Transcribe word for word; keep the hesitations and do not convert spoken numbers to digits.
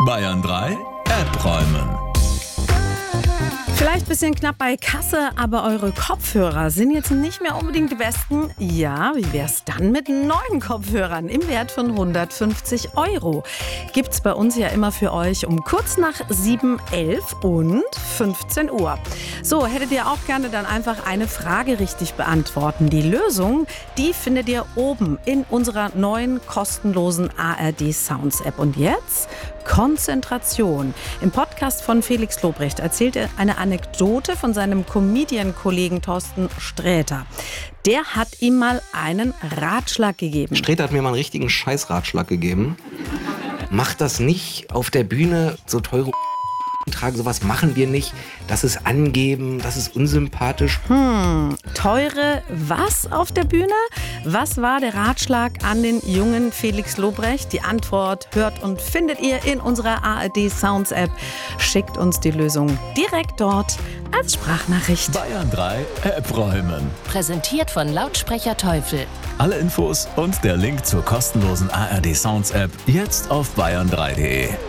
Bayern drei App räumen. Vielleicht ein bisschen knapp bei Kasse, aber eure Kopfhörer sind jetzt nicht mehr unbedingt die besten. Ja, wie wär's dann mit neuen Kopfhörern im Wert von hundertfünfzig Euro? Gibt's bei uns ja immer für euch um kurz nach sieben, elf und fünfzehn Uhr. So, hättet ihr auch gerne dann einfach eine Frage richtig beantworten. Die Lösung, die findet ihr oben in unserer neuen kostenlosen A R D Sounds App. Und jetzt Konzentration. Im Podcast von Felix Lobrecht erzählt er eine Anekdote von seinem Comedian-Kollegen Thorsten Sträter. Der hat ihm mal einen Ratschlag gegeben. Sträter hat mir mal einen richtigen Scheißratschlag gegeben. Mach das nicht auf der Bühne, so teure tragen, sowas machen wir nicht. Das ist angeben, das ist unsympathisch. Hm, teure was auf der Bühne? Was war der Ratschlag an den jungen Felix Lobrecht? Die Antwort hört und findet ihr in unserer A R D Sounds App. Schickt uns die Lösung direkt dort als Sprachnachricht. Bayern drei App räumen. Präsentiert von Lautsprecher Teufel. Alle Infos und der Link zur kostenlosen A R D Sounds App jetzt auf bayern drei punkt de.